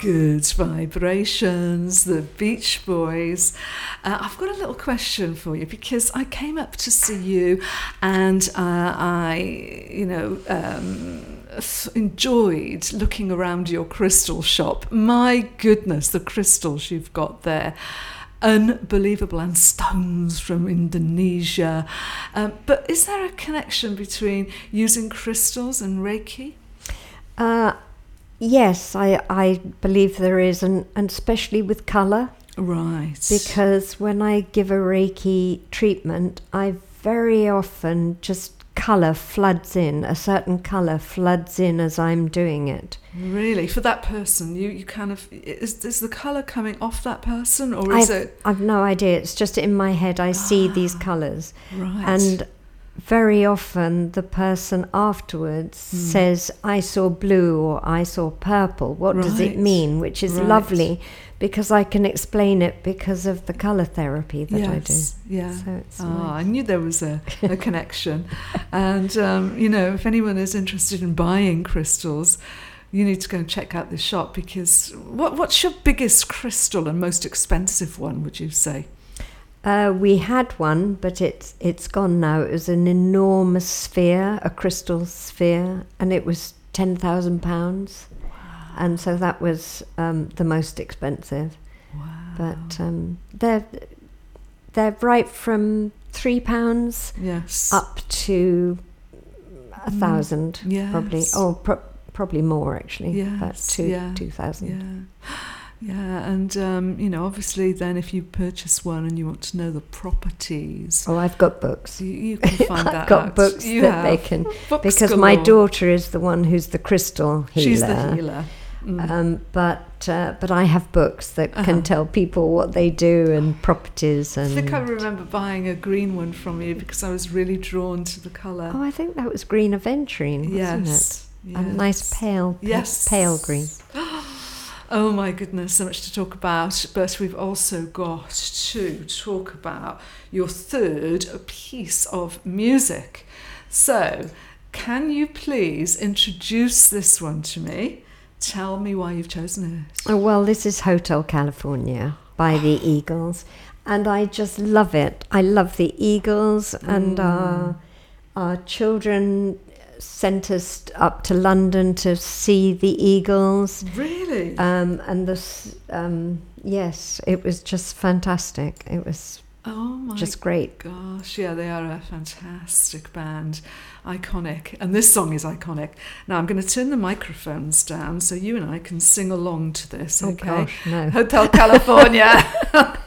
Good Vibrations, the Beach Boys. I've got a little question for you because I came up to see you and enjoyed looking around your crystal shop. My goodness, the crystals you've got there. Unbelievable, and stones from Indonesia. But is there a connection between using crystals and Reiki? Yes, I believe there is, and especially with colour. Right. Because when I give a Reiki treatment, I very often just colour floods in, a certain colour floods in as I'm doing it. Really? For that person, you kind of, is the colour coming off that person, or is it? I've no idea, it's just in my head I see these colours. Right. And very often the person afterwards says, I saw blue or I saw purple. What does it mean? Which is lovely because I can explain it because of the colour therapy that I do. Yeah. So it's nice. I nice. knew there was a connection. And, if anyone is interested in buying crystals, you need to go and check out this shop because what's your biggest crystal and most expensive one, would you say? We had one, but it's gone now. It was an enormous sphere, a crystal sphere, and it was £10,000. Wow. And so that was the most expensive. Wow. But they're right from £3 up to 1,000, probably. Oh, probably more actually. Yes. About 2,000. Yeah. Yeah, and obviously then if you purchase one and you want to know the properties... Oh, I've got books. You can find that out. I've got books that they can... Because my daughter is the one who's the crystal healer. She's the healer. But I have books that can tell people what they do and properties. And I think I remember buying a green one from you because I was really drawn to the colour. Oh, I think that was green aventurine, wasn't it? Yes. A nice pale green. Oh my goodness, so much to talk about, but we've also got to talk about your third piece of music. So, can you please introduce this one to me? Tell me why you've chosen it. Oh, well, this is Hotel California by the Eagles, and I just love it. I love the Eagles, and our children sent us up to London to see the Eagles. Really? And this, yes, it was just fantastic. It was just great. Gosh, yeah, they are a fantastic band. Iconic. And this song is iconic. Now, I'm going to turn the microphones down so you and I can sing along to this, okay? Oh, gosh, no. Hotel California.